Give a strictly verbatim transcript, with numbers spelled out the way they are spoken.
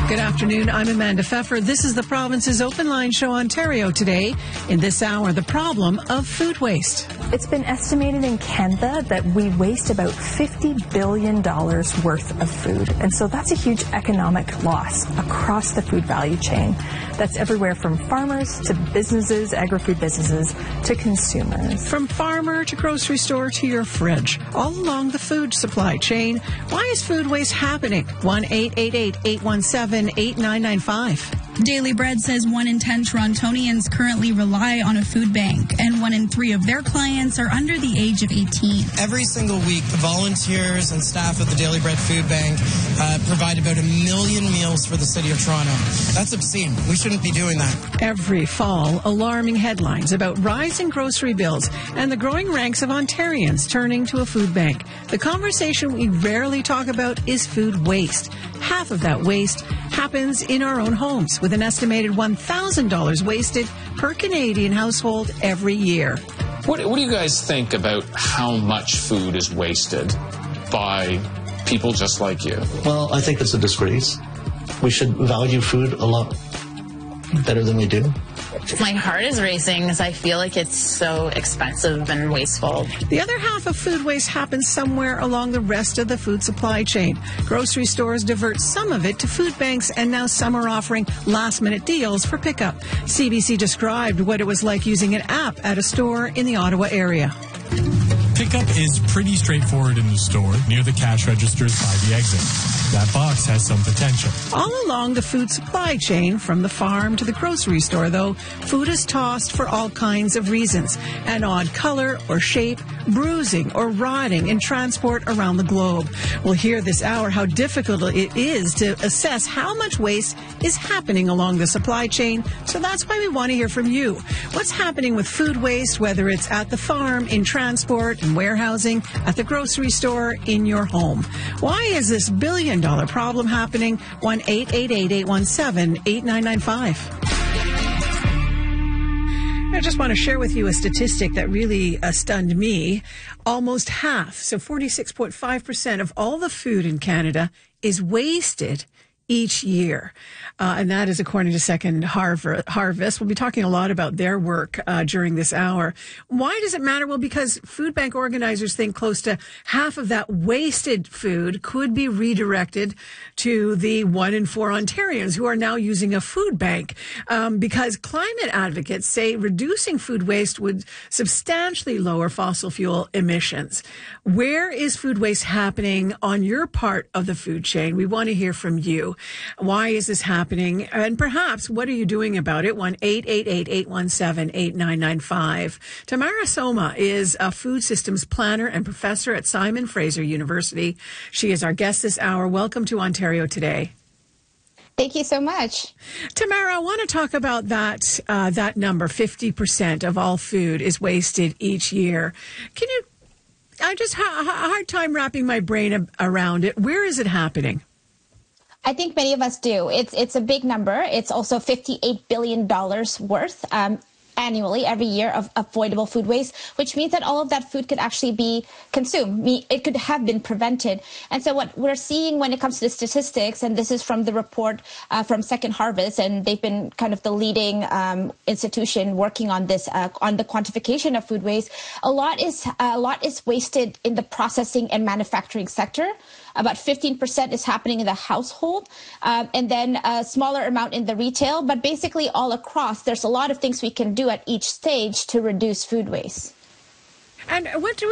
Good afternoon. I'm Amanda Pfeffer. This is the province's Open Line Show Ontario today. In this hour, the problem of food waste. It's been estimated in Canada that we waste about fifty billion dollars worth of food. And so that's a huge economic loss across the food value chain. That's everywhere from farmers to businesses, agri-food businesses, to consumers. From farmer to grocery store to your fridge, all along the food supply chain. Why is food waste happening? one eight eight eight, eight one seven, eight nine nine five. Daily Bread says one in ten Torontonians currently rely on a food bank, and one in three of their clients are under the age of eighteen. Every single week, the volunteers and staff of the Daily Bread Food Bank uh, provide about a million meals for the City of Toronto. That's obscene. We shouldn't be doing that. Every fall, alarming headlines about rising grocery bills and the growing ranks of Ontarians turning to a food bank. The conversation we rarely talk about is food waste. Half of that waste happens in our own homes, with an estimated one thousand dollars wasted per Canadian household every year. What, what do you guys think about how much food is wasted by people just like you? Well, I think it's a disgrace. We should value food a lot better than we do. My heart is racing because I feel like it's so expensive and wasteful. The other half of food waste happens somewhere along the rest of the food supply chain. Grocery stores divert some of it to food banks, and now some are offering last-minute deals for pickup. C B C described what it was like using an app at a store in the Ottawa area. Pickup is pretty straightforward in the store, near the cash registers by the exit. That box has some potential. All along the food supply chain, from the farm to the grocery store, though, food is tossed for all kinds of reasons. An odd color or shape, bruising or rotting in transport around the globe. We'll hear this hour how difficult it is to assess how much waste is happening along the supply chain. So that's why we want to hear from you. What's happening with food waste, whether it's at the farm, in transport, in warehousing, at the grocery store, in your home? Why is this billion dollar problem happening? one eight eight eight, eight one seven, eight nine nine five. I just want to share with you a statistic that really uh, stunned me. Almost half, so forty-six point five percent of all the food in Canada is wasted each year. Uh, and that is according to Second Harvest. We'll be talking a lot about their work uh, during this hour. Why does it matter? Well, because food bank organizers think close to half of that wasted food could be redirected to the one in four Ontarians who are now using a food bank. Um, because climate advocates say reducing food waste would substantially lower fossil fuel emissions. Where is food waste happening on your part of the food chain? We want to hear from you. Why is this happening? And perhaps, what are you doing about it? one eight eight eight, eight one seven, eight nine nine five. Tamara Soma is a food systems planner and professor at Simon Fraser University. She is our guest this hour. Welcome to Ontario Today. Thank you so much. Tamara, I want to talk about that, uh, that number. fifty percent of all food is wasted each year. Can you, I just have a hard time wrapping my brain around it. Where is it happening? I think many of us do. It's it's a big number. It's also fifty-eight billion dollars worth um, annually, every year, of avoidable food waste, which means that all of that food could actually be consumed. It could have been prevented. And so what we're seeing when it comes to the statistics, and this is from the report uh, from Second Harvest, and they've been kind of the leading um, institution working on this, uh, on the quantification of food waste, a lot is uh, a lot is wasted in the processing and manufacturing sector. About fifteen percent is happening in the household, um, and then a smaller amount in the retail. But basically all across, there's a lot of things we can do at each stage to reduce food waste. And what do